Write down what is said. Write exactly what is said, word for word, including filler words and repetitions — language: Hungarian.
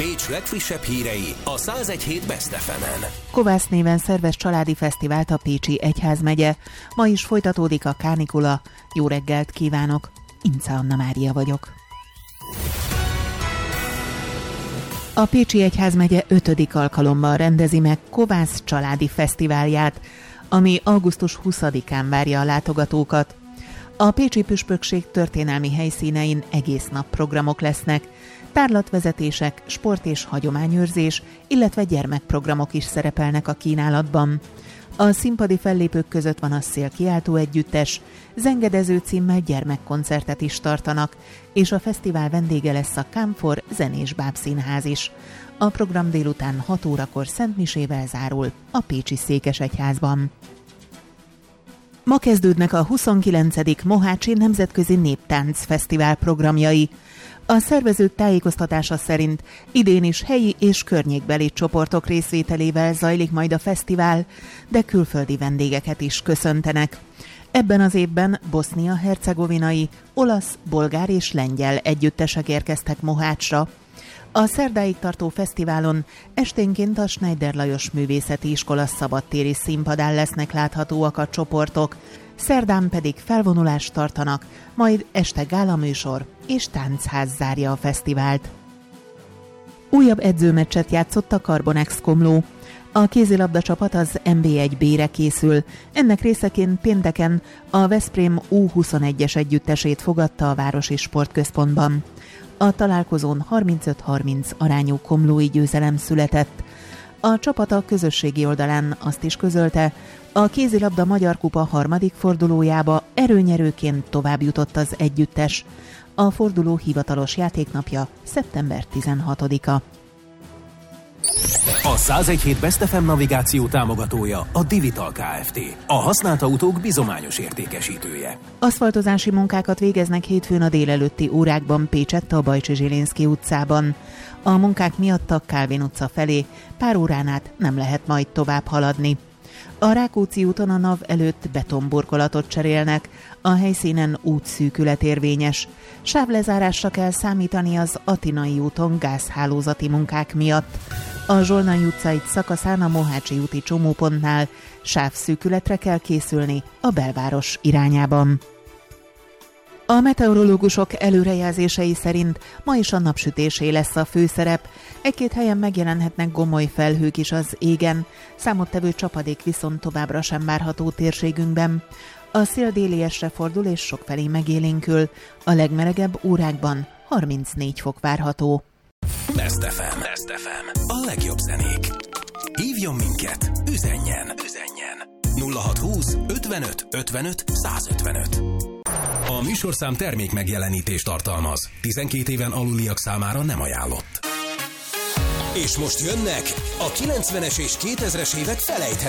Pécs legfrissebb hírei a száz egy hét Best ef emen. Kovász néven szervez családi fesztivált a Pécsi Egyházmegye. Ma is folytatódik a kánikula. Jó reggelt kívánok! Ince Anna Mária vagyok. A Pécsi Egyházmegye ötödik alkalommal rendezi meg Kovász családi fesztiválját, ami augusztus huszadikán várja a látogatókat. A pécsi püspökség történelmi helyszínein egész nap programok lesznek, tárlatvezetések, sport és hagyományőrzés, illetve gyermekprogramok is szerepelnek a kínálatban. A színpadi fellépők között van a Szél kiáltó együttes, zengedező címmel gyermekkoncertet is tartanak, és a fesztivál vendége lesz a Kámfor zenés bábszínház is. A program délután hat órakor szentmisével zárul a pécsi székesegyházban. Ma kezdődnek a huszonkilencedik Mohácsi Nemzetközi Néptánc Fesztivál programjai. A szervezők tájékoztatása szerint idén is helyi és környékbeli csoportok részvételével zajlik majd a fesztivál, de külföldi vendégeket is köszöntenek. Ebben az évben bosznia-hercegovinai, olasz, bolgár és lengyel együttesek érkeztek Mohácsra. A szerdáig tartó fesztiválon esténként a Schneider Lajos Művészeti Iskola szabadtéri színpadán lesznek láthatóak a csoportok, szerdán pedig felvonulást tartanak, majd este gálaműsor és táncház zárja a fesztivált. Újabb edzőmeccset játszott a Carbonex Komló. A kézilabda csapat az en bé egy bé-re készül. Ennek részeként pénteken a Veszprém U huszonegyes együttesét fogadta a Városi Sportközpontban. A találkozón harmincöt harminc arányú komlói győzelem született. A csapat a közösségi oldalán azt is közölte, a kézilabda Magyar Kupa harmadik fordulójába erőnyerőként tovább jutott az együttes. A forduló hivatalos játéknapja szeptember tizenhatodika. A száz egy hét Best ef em navigáció támogatója a Divital Kft. A használt autók bizományos értékesítője. Aszfaltozási munkákat végeznek hétfőn a délelőtti órákban Pécsett a Bajcsi Zsilinszky utcában. A munkák miatt a Kálvin utca felé pár órán át nem lehet majd tovább haladni. A Rákóczi úton a NAV előtt betonburkolatot cserélnek, a helyszínen útszűkület érvényes. Sávlezárásra kell számítani az Atinai úton gázhálózati munkák miatt. A Zsolnai utcai szakaszán a Mohácsi úti csomópontnál sávszűkületre kell készülni a belváros irányában. A meteorológusok előrejelzései szerint ma is a napsütésé lesz a főszerep. Egy-két helyen megjelenhetnek gomoly felhők is az égen, számottevő csapadék viszont továbbra sem várható térségünkben. A szél déliesre fordul és sokfelé megélénkül, a legmelegebb órákban harmincnégy fok várható. Best ef em. Best ef em. A legjobb zenék. Hívjon minket, üzenjen, üzenjen. nulla hat húsz ötvenöt ötvenöt százötvenöt. A műsorszám termék megjelenítést tartalmaz. tizenkét éven aluliak számára nem ajánlott. És most jönnek a kilencvenes és kétezres évek felejthetetlen